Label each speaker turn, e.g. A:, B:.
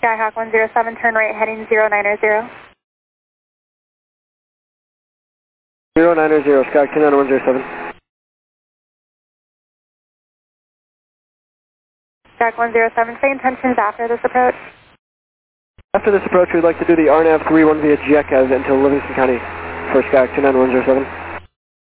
A: Skyhawk 107, turn right heading 090.
B: 090, Skyhawk 29107.
A: Skyhawk 107, say intentions after this approach.
B: After this approach, we'd like to do the RNAV 31 via GECAS until Livingston County for Skyhawk 29107.